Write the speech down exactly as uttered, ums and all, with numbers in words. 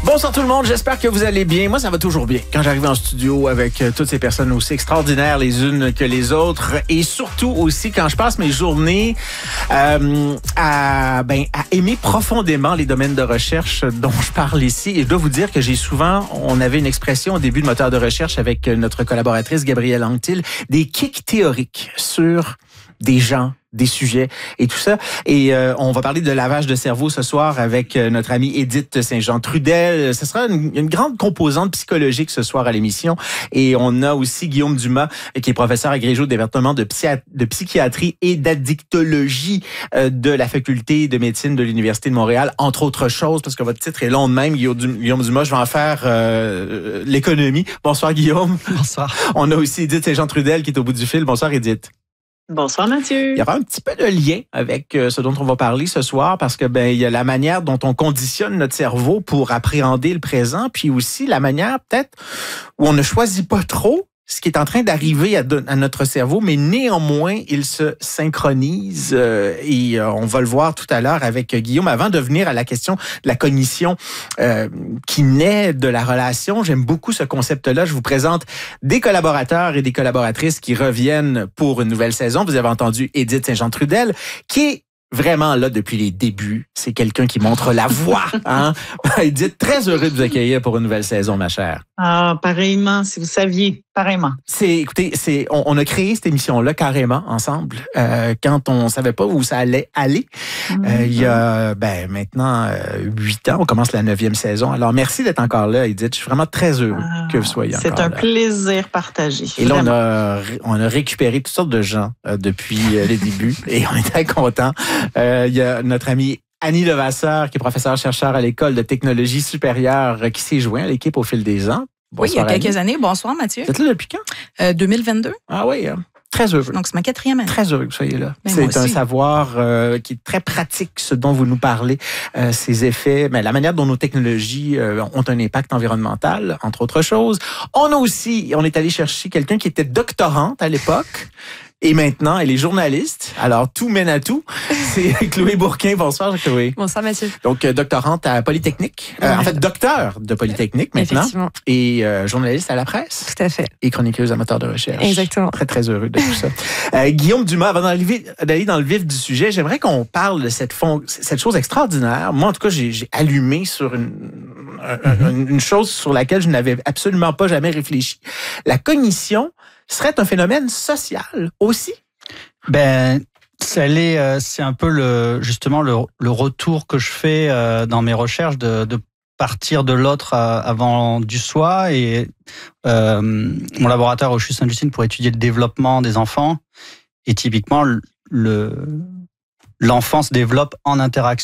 Bonsoir tout le monde, j'espère que vous allez bien. Moi, ça va toujours bien quand j'arrive en studio avec euh, toutes ces personnes aussi extraordinaires les unes que les autres et surtout aussi quand je passe mes journées euh, à, ben, à aimer profondément les domaines de recherche dont je parle ici. Et je dois vous dire que j'ai souvent, on avait une expression au début de moteur de recherche avec notre collaboratrice Gabrielle Anctil, des kicks théoriques sur des gens, des sujets et tout ça. Et euh, on va parler de lavage de cerveau ce soir avec euh, notre amie Édith Saint-Jean-Trudel. Ce sera une, une grande composante psychologique ce soir à l'émission. Et on a aussi Guillaume Dumas, qui est professeur agrégé au département de, psy- de psychiatrie et d'addictologie euh, de la faculté de médecine de l'Université de Montréal, entre autres choses, parce que votre titre est long de même, Guillaume Dumas. Je vais en faire euh, l'économie. Bonsoir Guillaume. Bonsoir. On a aussi Édith Saint-Jean-Trudel qui est au bout du fil. Bonsoir Édith. Bonsoir Mathieu. Il y aura un petit peu de lien avec euh, ce dont on va parler ce soir parce que ben il y a la manière dont on conditionne notre cerveau pour appréhender le présent, puis aussi la manière peut-être où on ne choisit pas trop ce qui est en train d'arriver à, à notre cerveau, mais néanmoins, il se synchronise euh, et euh, on va le voir tout à l'heure avec Guillaume. Avant de venir à la question de la cognition euh, qui naît de la relation, j'aime beaucoup ce concept-là. Je vous présente des collaborateurs et des collaboratrices qui reviennent pour une nouvelle saison. Vous avez entendu Édith Saint-Jean-Trudel, qui est vraiment là depuis les débuts. C'est quelqu'un qui montre la voie. Hein? Édith, très heureux de vous accueillir pour une nouvelle saison, ma chère. Ah, pareillement, si vous saviez, pareillement. C'est, écoutez, c'est, on, on a créé cette émission-là carrément ensemble euh, quand on savait pas où ça allait aller. Mm-hmm. Euh, il y a ben maintenant huit euh, ans, on commence la neuvième saison. Alors merci d'être encore là, Édith. Je suis vraiment très heureux ah, que vous soyez encore là. C'est un plaisir partagé. Et là, on a, on a récupéré toutes sortes de gens euh, depuis euh, les débuts et on est très contents. Euh, il y a notre ami Annie Levasseur, qui est professeure-chercheur à l'École de technologie supérieure, qui s'est joint à l'équipe au fil des ans. Bonsoir, oui, il y a quelques Annie. années. Bonsoir, Mathieu. Vous êtes là depuis quand? Euh, deux mille vingt-deux. Ah oui, hein? Très heureux. Donc, c'est ma quatrième année. Très heureux que vous soyez là. Ben, c'est un savoir euh, qui est très pratique, ce dont vous nous parlez, euh, ces effets, mais la manière dont nos technologies euh, ont un impact environnemental, entre autres choses. On a aussi, on est allé chercher quelqu'un qui était doctorante à l'époque. Et maintenant, elle est journaliste. Alors, tout mène à tout. C'est Chloé Bourquin. Bonsoir, Chloé. Bonsoir, Mathieu. Donc, euh, doctorante à Polytechnique. Euh, ouais. En fait, docteur de Polytechnique maintenant. Effectivement. Et euh, journaliste à la presse. Tout à fait. Et chroniqueuse amateur de recherche. Exactement. Très, très heureux de tout ça. Euh, Guillaume Dumas, avant d'aller, d'aller dans le vif du sujet, j'aimerais qu'on parle de cette, fond, cette chose extraordinaire. Moi, en tout cas, j'ai, j'ai allumé sur une, mm-hmm. une, une chose sur laquelle je n'avais absolument pas jamais réfléchi. La cognition serait un phénomène social aussi? Ben, c'est, euh, c'est un peu le, justement le, le retour que je fais euh, dans mes recherches de, de partir de l'autre à, avant du soi. Et euh, mon laboratoire au C H U Sainte-Justine pour étudier le développement des enfants. Et typiquement, le, l'enfant se développe en interaction